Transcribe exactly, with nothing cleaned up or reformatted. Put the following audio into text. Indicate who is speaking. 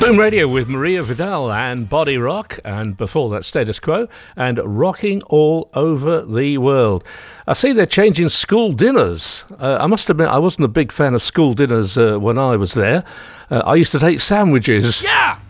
Speaker 1: Boom Radio with Maria Vidal and Body Rock, and before that Status Quo and Rocking All Over the World. I see they're changing school dinners. Uh, I must admit I wasn't a big fan of school dinners uh, when I was there. Uh, I used to take sandwiches.
Speaker 2: Yeah!